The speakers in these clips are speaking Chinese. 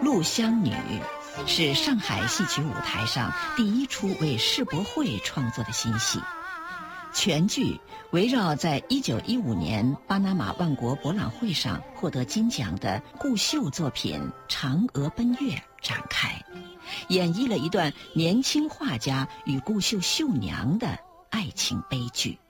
陆湘女是上海戏曲舞台上第一出为世博会创作的新戏。全剧围绕在1915年巴拿马万国博览会上获得金奖的顾秀作品《嫦娥奔月》展开，演绎了一段年轻画家与顾秀绣娘的爱情悲剧。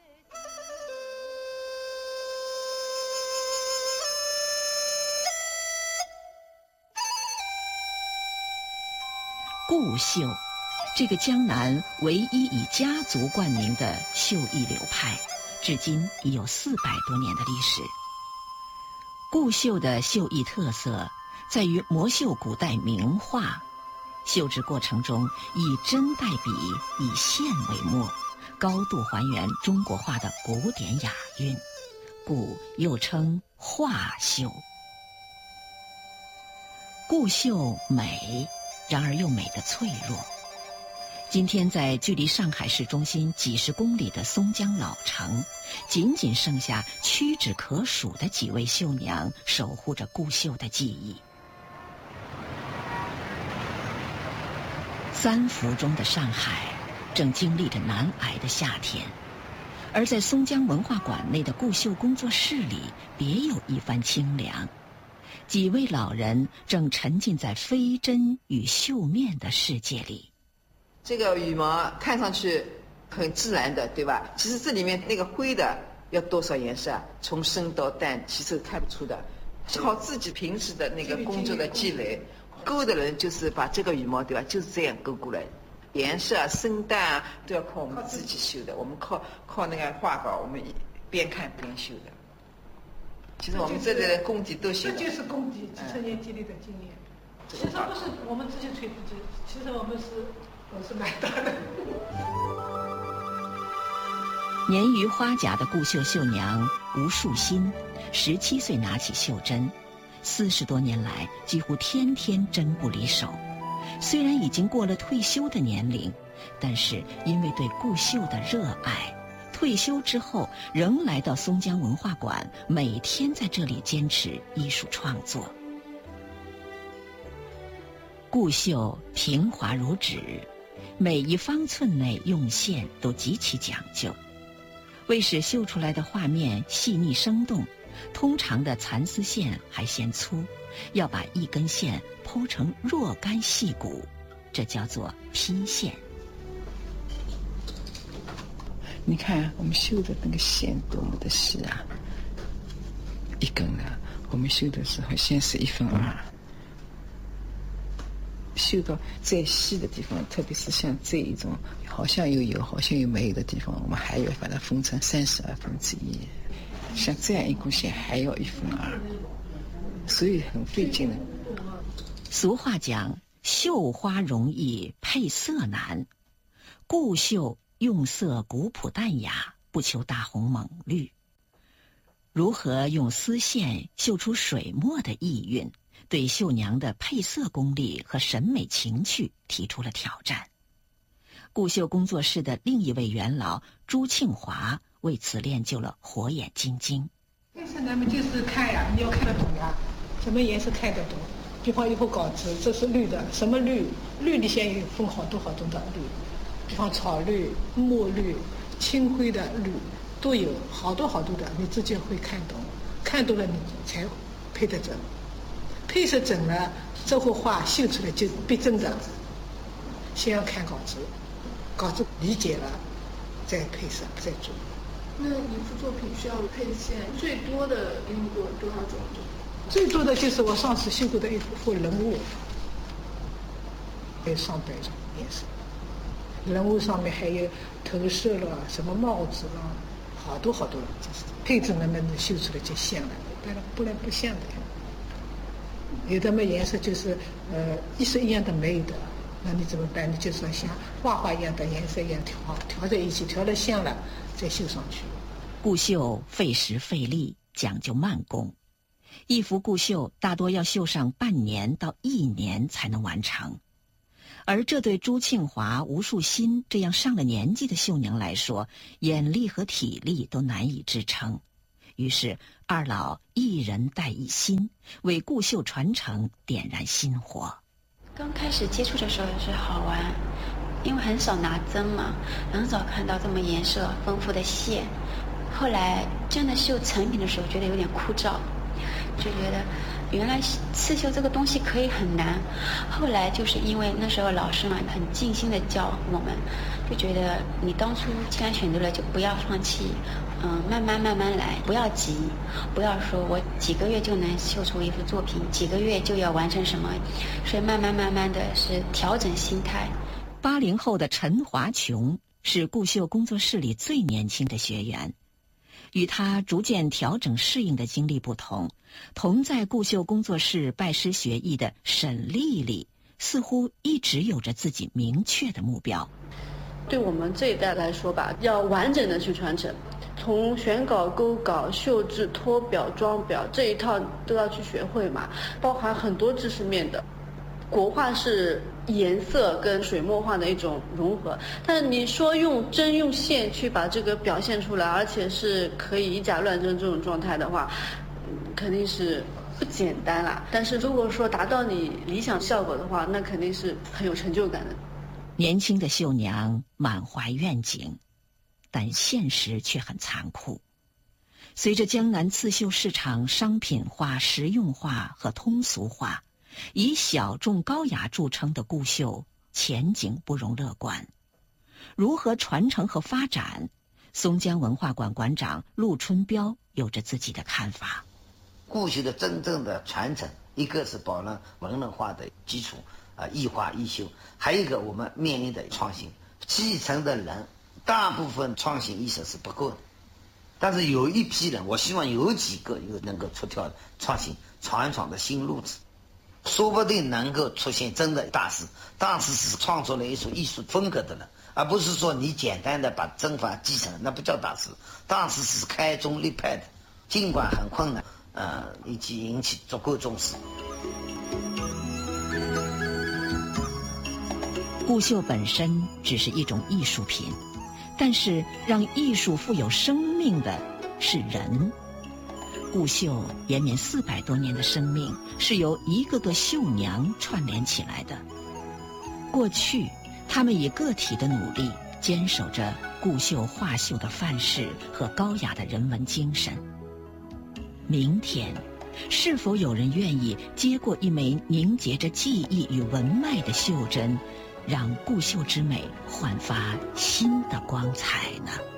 顾秀，这个江南唯一以家族冠名的绣艺流派，至今已有400多年的历史。顾秀的绣艺特色在于摹绣古代名画，绣制过程中以针代笔，以线为墨，高度还原中国画的古典雅韵，故又称画绣。顾秀美，然而又美得脆弱。今天在距离上海市中心几十公里的松江老城，仅仅剩下屈指可数的几位绣娘守护着顾秀的记忆。3伏中的上海正经历着难挨的夏天，而在松江文化馆内的顾秀工作室里别有一番清凉。几位老人正沉浸在飞针与绣面的世界里。 这个羽毛看上去很自然的，对吧？其实这里面那个灰的要多少颜色啊？从深到淡，其实看不出的，靠自己平时的那个工作的积累。勾的人就是把这个羽毛，对吧？就是这样勾过来，颜色啊、深淡啊都要靠我们自己绣的。我们靠那个画稿，我们边看边绣的。其实我们这里的功底都行， 这就是功底，几十年积累的经验。其实不是我们自己吹自己，其实我是买到的。 年逾花甲的顾秀绣娘吴树新，17岁拿起绣针，40多年来几乎天天针不离手。虽然已经过了退休的年龄，但是因为对顾秀的热爱，退休之后仍来到松江文化馆，每天在这里坚持艺术创作。顾秀平滑如纸，每一方寸内用线都极其讲究。为使绣出来的画面细腻生动，通常的蚕丝线还嫌粗，要把一根线剖成若干细骨，这叫做劈线。 你看我们绣的那个线多么的细啊！一根的，我们绣的时候先是1/2，绣到再细的地方，特别是像这一种好像又有好像又没有的地方，我们还要把它分成32分之一。像这样一根线还要1/2，所以很费劲的。 俗话讲，绣花容易配色难。顾秀用色古朴淡雅，不求大红猛绿。如何用丝线绣出水墨的意蕴，对绣娘的配色功力和审美情趣提出了挑战。顾秀工作室的另一位元老朱庆华为此练就了火眼金睛。 但是咱们就是看呀，你要看得懂呀，什么颜色看得懂。比方一幅稿子，这是绿的，什么绿？绿里先有分好多的绿。比方草绿、墨绿、青灰的绿都有好多的，你自己会看懂，看懂了你才配得准，配色准了，这幅画绣出来就逼真的。先要看稿子理解了，再配色再做。 那一幅作品需要配线最多的用过多少种？ 最多的就是我上次绣过的一幅人物，有上百种颜色。人物上面还有头饰了，什么帽子了，好多了，就是配准了能绣出来就像了，不然不像的。有的嘛颜色就是一式一样的没有的，那你怎么办？你就说像画一样的颜色一样调在一起，调了像了再绣上去。 顾绣费时费力，讲究慢工，一幅顾绣大多要绣上半年到1年才能完成。而这对朱庆华、吴树新这样上了年纪的绣娘来说，眼力和体力都难以支撑。 于是二老一人带一心，为顾绣传承点燃心火。 刚开始接触的时候是好玩，因为很少拿针嘛，很少看到这么颜色丰富的线。后来真的绣成品的时候，觉得有点枯燥，就觉得原来刺绣这个东西可以很难。后来就是因为那时候老师嘛很尽心的教我们，就觉得你当初既然选择了，就不要放弃，慢慢来，不要急，不要说我几个月就能绣出一幅作品，几个月就要完成什么，所以慢慢的是调整心态。 80后的陈华琼是顾绣工作室里最年轻的学员。与他逐渐调整适应的经历不同，同在顾绣工作室拜师学艺的沈丽丽似乎一直有着自己明确的目标。 对我们这一代来说吧，要完整的去传承，从选稿、勾稿、绣制、脱表、装表这一套都要去学会嘛，包含很多知识面的。国画是颜色跟水墨画的一种融合，但是你说用针用线去把这个表现出来，而且是可以以假乱真这种状态的话，肯定是不简单啦。但是如果说达到你理想效果的话，那肯定是很有成就感的。 年轻的绣娘满怀愿景，但现实却很残酷。随着江南刺绣市场商品化、实用化和通俗化，以小众高雅著称的顾绣前景不容乐观。如何传承和发展，松江文化馆馆长陆春标有着自己的看法。 顾绣的真正的传承，一个是保证文人画的基础，艺画艺绣，还有一个我们面临的创新。继承的人大部分创新意识是不够的，但是有一批人，我希望有几个能够出挑创新，闯的新路子，说不定能够出现真的大师。大师是创作了一种艺术风格的人，而不是说你简单的把针法继承，那不叫大师。大师是开宗立派的，尽管很困难，以及引起足够重视。 顾绣本身只是一种艺术品，但是让艺术富有生命的是人。顾绣延绵400多年的生命是由一个个绣娘串联起来的。过去，他们以个体的努力坚守着顾绣画绣的范式和高雅的人文精神。明天，是否有人愿意接过一枚凝结着记忆与文脉的绣针，让顾绣之美焕发新的光彩呢？